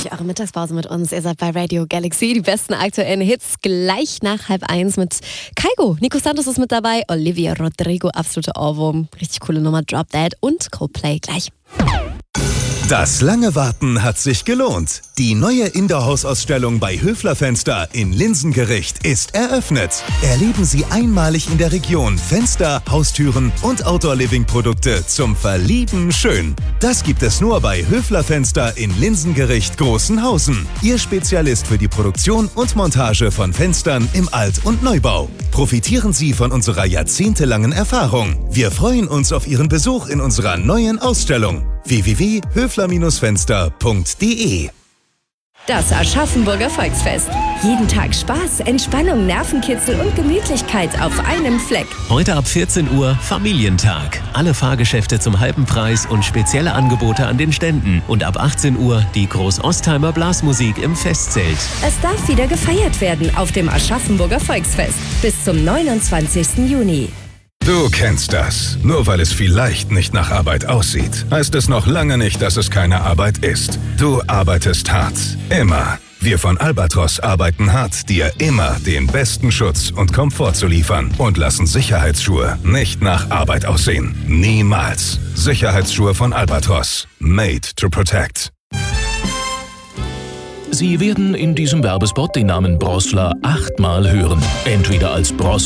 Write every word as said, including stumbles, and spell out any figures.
durch eure Mittagspause mit uns. Ihr seid bei Radio Galaxy, die besten aktuellen Hits gleich nach halb eins mit Kygo. Nico Santos ist mit dabei, Olivia Rodrigo, absolute Ohrwurm, richtig coole Nummer, Drop Dead und Coldplay gleich. Das lange Warten hat sich gelohnt. Die neue Indoor-Haus-Ausstellung bei Höfler Fenster in Linsengericht ist eröffnet. Erleben Sie einmalig in der Region Fenster, Haustüren und Outdoor-Living-Produkte zum Verlieben schön. Das gibt es nur bei Höfler Fenster in Linsengericht Großenhausen. Ihr Spezialist für die Produktion und Montage von Fenstern im Alt- und Neubau. Profitieren Sie von unserer jahrzehntelangen Erfahrung. Wir freuen uns auf Ihren Besuch in unserer neuen Ausstellung. w w w punkt höfler Fenster punkt de Das Aschaffenburger Volksfest. Jeden Tag Spaß, Entspannung, Nervenkitzel und Gemütlichkeit auf einem Fleck. Heute ab vierzehn Uhr Familientag. Alle Fahrgeschäfte zum halben Preis und spezielle Angebote an den Ständen. Und ab achtzehn Uhr die Groß-Ostheimer Blasmusik im Festzelt. Es darf wieder gefeiert werden auf dem Aschaffenburger Volksfest. Bis zum neunundzwanzigsten Juni. Du kennst das. Nur weil es vielleicht nicht nach Arbeit aussieht, heißt es noch lange nicht, dass es keine Arbeit ist. Du arbeitest hart. Immer. Wir von Albatros arbeiten hart, dir immer den besten Schutz und Komfort zu liefern und lassen Sicherheitsschuhe nicht nach Arbeit aussehen. Niemals. Sicherheitsschuhe von Albatros. Made to protect. Sie werden in diesem Werbespot den Namen Brossler achtmal hören. Entweder als Bross